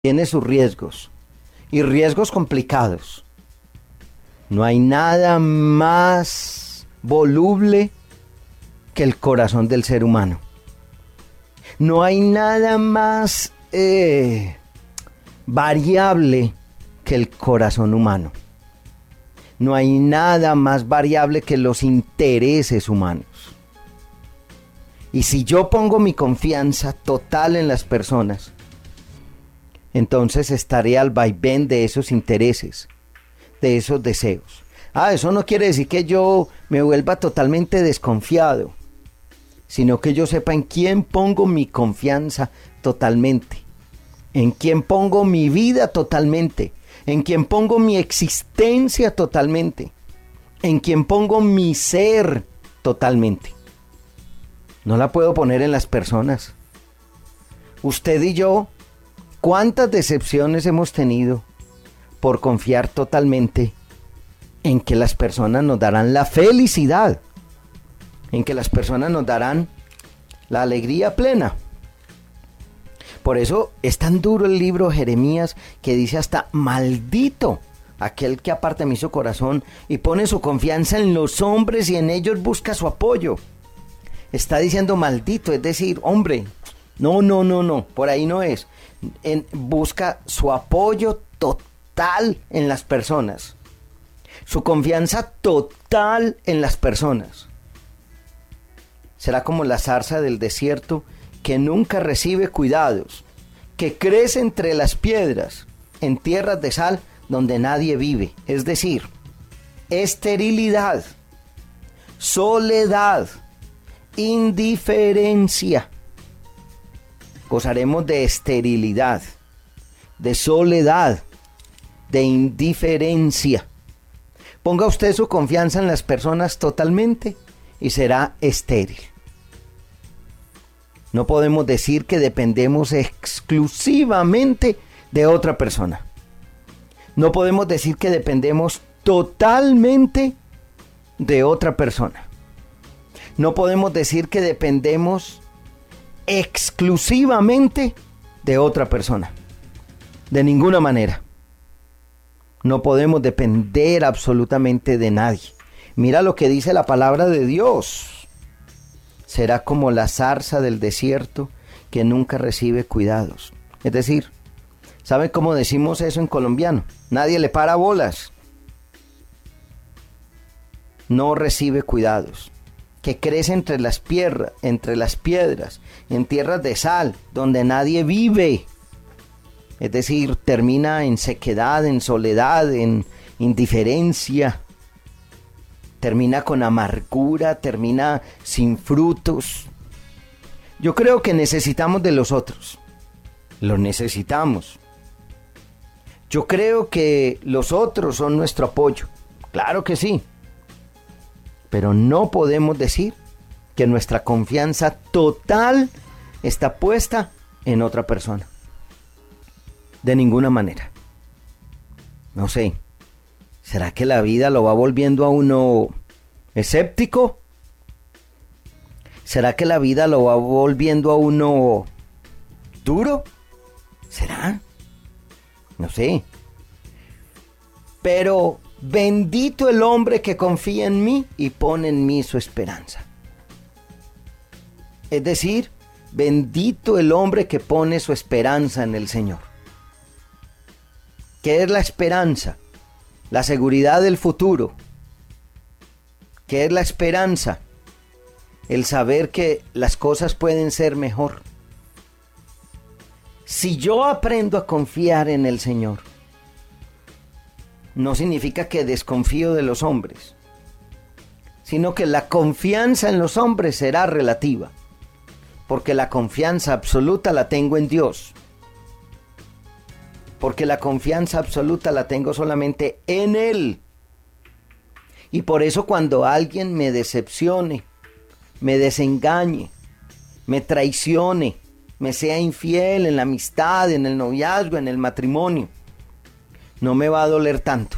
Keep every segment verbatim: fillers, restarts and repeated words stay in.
tiene sus riesgos y riesgos complicados. No hay nada más voluble que el corazón del ser humano. No hay nada más eh, variable que el corazón humano. No hay nada más variable que los intereses humanos. Y si yo pongo mi confianza total en las personas, entonces estaré al vaivén de esos intereses, de esos deseos. Ah, eso no quiere decir que yo me vuelva totalmente desconfiado, sino que yo sepa en quién pongo mi confianza totalmente, en quién pongo mi vida totalmente, en quién pongo mi existencia totalmente, en quién pongo mi ser totalmente. No la puedo poner en las personas. Usted y yo, ¿cuántas decepciones hemos tenido por confiar totalmente en que las personas nos darán la felicidad, en que las personas nos darán la alegría plena? Por eso es tan duro el libro Jeremías, que dice hasta: maldito aquel que aparta de mí su corazón y pone su confianza en los hombres y en ellos busca su apoyo. Está diciendo maldito, es decir, hombre, no, no, no, no, por ahí no es. En, busca su apoyo total en las personas, su confianza total en las personas. Será como la zarza del desierto, que nunca recibe cuidados, que crece entre las piedras, en tierras de sal donde nadie vive. Es decir, esterilidad, soledad, indiferencia. Gozaremos de esterilidad, de soledad, de indiferencia. Ponga usted su confianza en las personas totalmente y será estéril. No podemos decir que dependemos exclusivamente de otra persona. No podemos decir que dependemos totalmente de otra persona. No podemos decir que dependemos exclusivamente de otra persona. De ninguna manera. No podemos depender absolutamente de nadie. Mira lo que dice la palabra de Dios. Será como la zarza del desierto, que nunca recibe cuidados. Es decir, ¿sabe cómo decimos eso en colombiano? Nadie le para bolas. No recibe cuidados. Que crece entre las, piedra, entre las piedras, en tierras de sal, donde nadie vive. Es decir, termina en sequedad, en soledad, en indiferencia. Termina con amargura, termina sin frutos. Yo creo que necesitamos de los otros. Los necesitamos. Yo creo que los otros son nuestro apoyo. Claro que sí. Pero no podemos decir que nuestra confianza total está puesta en otra persona. De ninguna manera. No sé. ¿Será que la vida lo va volviendo a uno escéptico? ¿Será que la vida lo va volviendo a uno duro? ¿Será? No sé. Pero bendito el hombre que confía en mí y pone en mí su esperanza. Es decir, bendito el hombre que pone su esperanza en el Señor. ¿Qué es la esperanza? La seguridad del futuro. ¿Qué es la esperanza? El saber que las cosas pueden ser mejor. Si yo aprendo a confiar en el Señor, no significa que desconfío de los hombres, sino que la confianza en los hombres será relativa, porque la confianza absoluta la tengo en Dios. Porque la confianza absoluta la tengo solamente en Él. Y por eso cuando alguien me decepcione, me desengañe, me traicione, me sea infiel en la amistad, en el noviazgo, en el matrimonio, no me va a doler tanto.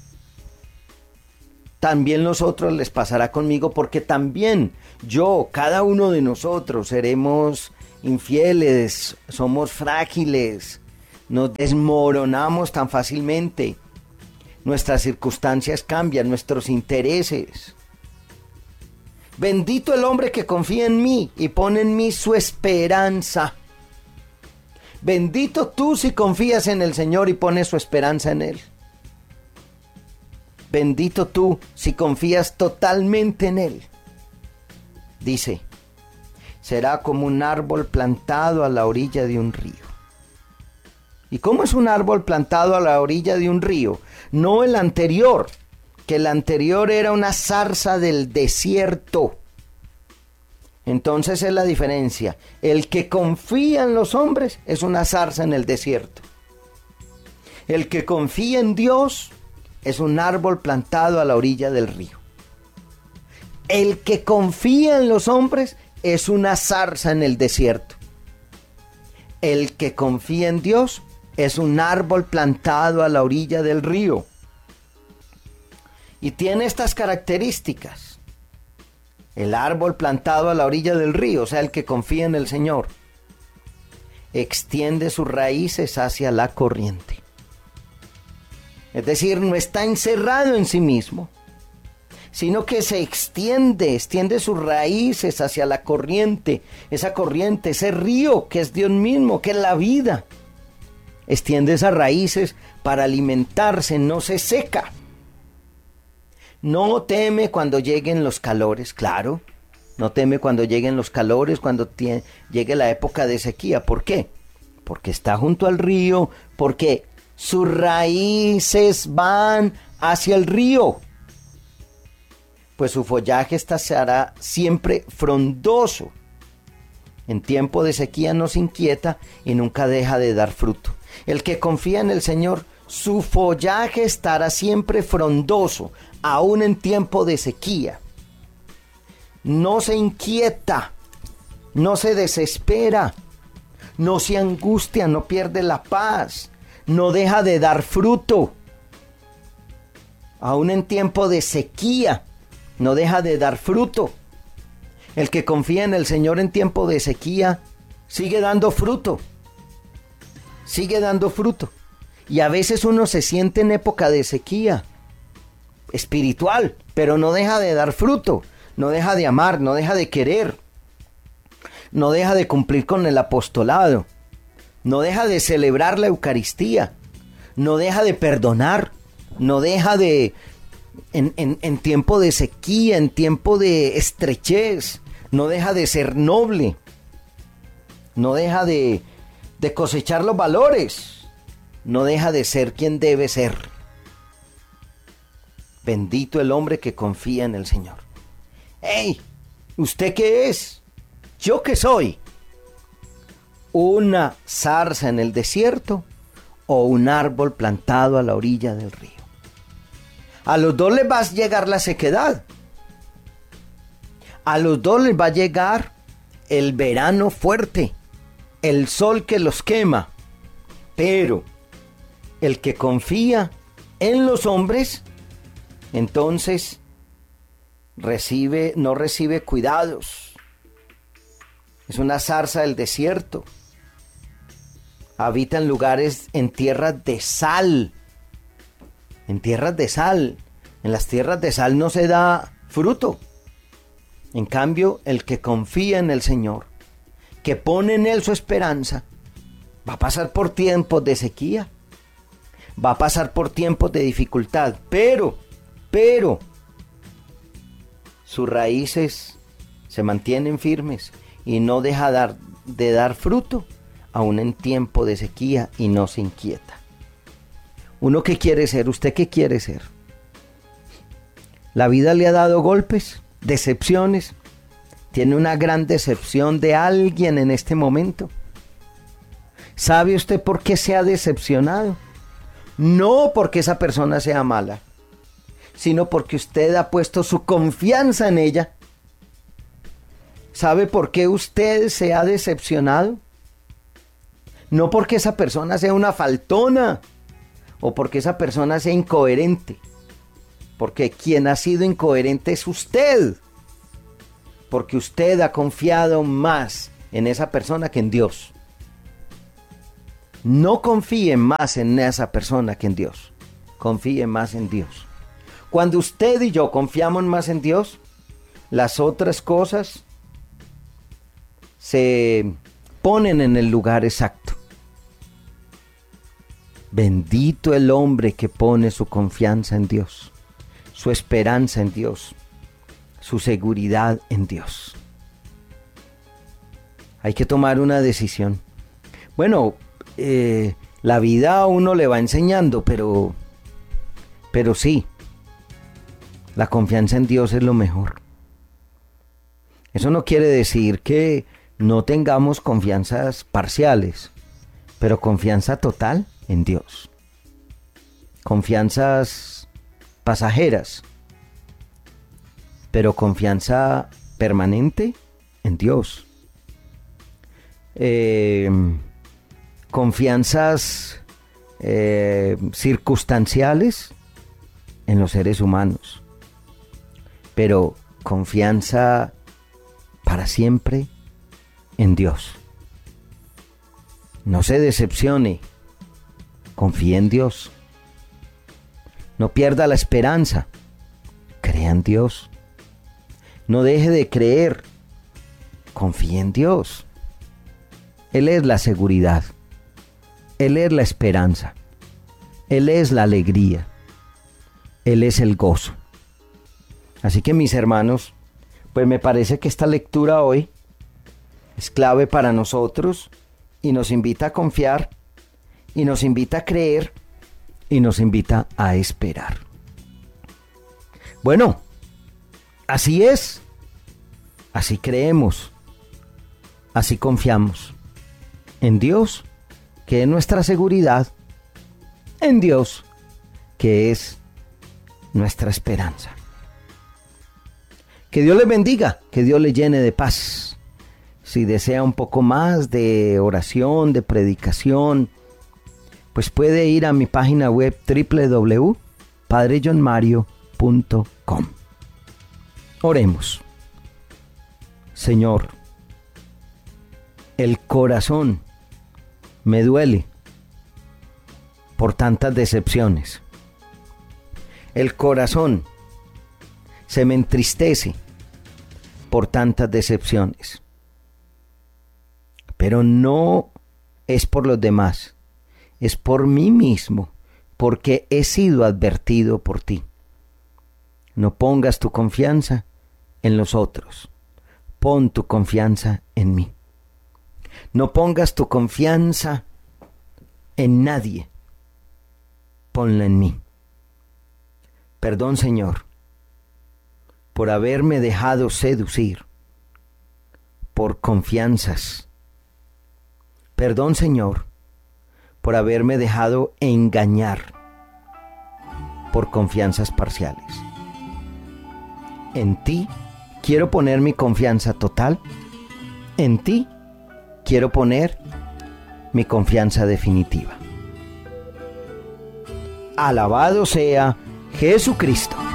También los otros les pasará conmigo, porque también yo, cada uno de nosotros seremos infieles, somos frágiles, Nos desmoronamos tan fácilmente. Nuestras circunstancias cambian, nuestros intereses. Bendito el hombre que confía en mí y pone en mí su esperanza. Bendito tú si confías en el Señor y pones su esperanza en Él. Bendito tú si confías totalmente en Él. Dice, será como un árbol plantado a la orilla de un río. ¿Y cómo es un árbol plantado a la orilla de un río? No el anterior, que el anterior era una zarza del desierto. Entonces es la diferencia. El que confía en los hombres es una zarza en el desierto. El que confía en Dios es un árbol plantado a la orilla del río. El que confía en los hombres es una zarza en el desierto. El que confía en Dios es un árbol plantado a la orilla del río. Y tiene estas características. El árbol plantado a la orilla del río, o sea, el que confía en el Señor, extiende sus raíces hacia la corriente. Es decir, no está encerrado en sí mismo, sino que se extiende, extiende sus raíces hacia la corriente. Esa corriente, ese río que es Dios mismo, que es la vida. Extiende esas raíces para alimentarse, no se seca. No teme cuando lleguen los calores, claro. No teme cuando lleguen los calores, cuando tie- llegue la época de sequía. ¿Por qué? Porque está junto al río, porque sus raíces van hacia el río. Pues su follaje estará siempre frondoso. En tiempo de sequía no se inquieta y nunca deja de dar fruto. El que confía en el Señor, su follaje estará siempre frondoso, aún en tiempo de sequía. No se inquieta, no se desespera, no se angustia, no pierde la paz, no deja de dar fruto. Aún en tiempo de sequía, no deja de dar fruto. El que confía en el Señor en tiempo de sequía, sigue dando fruto. Sigue dando fruto. Y a veces uno se siente en época de sequía espiritual, pero no deja de dar fruto, no deja de amar, no deja de querer, no deja de cumplir con el apostolado, no deja de celebrar la Eucaristía, no deja de perdonar, no deja de, en, en, en tiempo de sequía, en tiempo de estrechez, no deja de ser noble, no deja de, de cosechar los valores. No deja de ser quien debe ser. Bendito el hombre que confía en el Señor. ¡Ey! ¿Usted qué es? ¿Yo qué soy? ¿Una zarza en el desierto o un árbol plantado a la orilla del río? A los dos les va a llegar la sequedad. A los dos les va a llegar el verano fuerte, el sol que los quema. Pero el que confía en los hombres, entonces recibe, no recibe cuidados. Es una zarza del desierto. Habita en lugares, en tierras de sal. En tierras de sal. En las tierras de sal no se da fruto. En cambio, el que confía en el Señor, que pone en Él su esperanza, va a pasar por tiempos de sequía. Va a pasar por tiempos de dificultad, pero, pero, sus raíces se mantienen firmes y no deja dar, de dar fruto, aún en tiempo de sequía, y no se inquieta. ¿Uno qué quiere ser? ¿Usted qué quiere ser? ¿La vida le ha dado golpes, decepciones? ¿Tiene una gran decepción de alguien en este momento? ¿Sabe usted por qué se ha decepcionado? No porque esa persona sea mala, sino porque usted ha puesto su confianza en ella. ¿Sabe por qué usted se ha decepcionado? No porque esa persona sea una faltona o porque esa persona sea incoherente, porque quien ha sido incoherente es usted, porque usted ha confiado más en esa persona que en Dios. No confíe más en esa persona que en Dios. Confíe más en Dios. Cuando usted y yo confiamos más en Dios, las otras cosas se ponen en el lugar exacto. Bendito el hombre que pone su confianza en Dios, su esperanza en Dios, su seguridad en Dios. Hay que tomar una decisión. Bueno, eh, la vida a uno le va enseñando, pero, pero sí, la confianza en Dios es lo mejor. Eso no quiere decir que no tengamos confianzas parciales, pero confianza total en Dios. Confianzas pasajeras, pero confianza permanente en Dios. Eh, confianzas eh, circunstanciales en los seres humanos, pero confianza para siempre en Dios. No se decepcione, confíe en Dios. No pierda la esperanza, crea en Dios. No deje de creer, confíe en Dios. Él es la seguridad, Él es la esperanza, Él es la alegría, Él es el gozo. Así que, mis hermanos, pues me parece que esta lectura hoy es clave para nosotros y nos invita a confiar y nos invita a creer y nos invita a esperar. Bueno, así es, así creemos, así confiamos en Dios, que es nuestra seguridad, en Dios, que es nuestra esperanza. Que Dios les bendiga, que Dios les llene de paz. Si desea un poco más de oración, de predicación, pues puede ir a mi página web doble u doble u doble u punto padre john mario punto com. Oremos. Señor, el corazón me duele por tantas decepciones. El corazón se me entristece por tantas decepciones. Pero no es por los demás, es por mí mismo, porque he sido advertido por ti. No pongas tu confianza en los otros, pon tu confianza en mí. No pongas tu confianza en nadie, ponla en mí. Perdón, Señor, por haberme dejado seducir por confianzas. Perdón, Señor, por haberme dejado engañar por confianzas parciales. En ti quiero poner mi confianza total. En ti quiero poner mi confianza definitiva. Alabado sea Jesucristo.